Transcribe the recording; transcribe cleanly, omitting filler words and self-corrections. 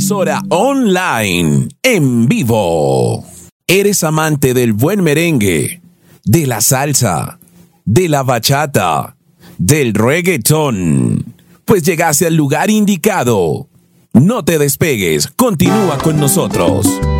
emisora online, en vivo. ¿Eres amante del buen merengue, de la salsa, de la bachata, del reggaetón? Pues llegaste al lugar indicado. No te despegues, continúa con nosotros.